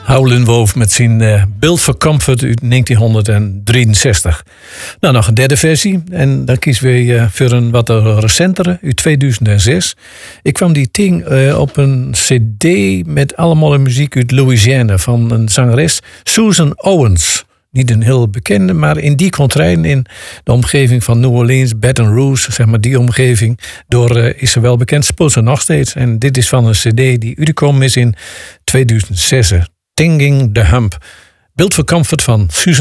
Howlin' Wolf met zijn Built for Comfort uit 1963. Nou, nog een derde versie. En dan kiezen we voor een wat recentere, uit 2006. Ik kwam die ting op een cd met allemaal muziek uit Louisiana van een zangeres, Susan Owens. Niet een heel bekende, maar in die contrain in de omgeving van New Orleans, Baton Rouge, zeg maar die omgeving, is ze wel bekend, speelt ze nog steeds. En dit is van een cd die uitgekomen is in 2006. Tinging the Hump. Built for Comfort van Susan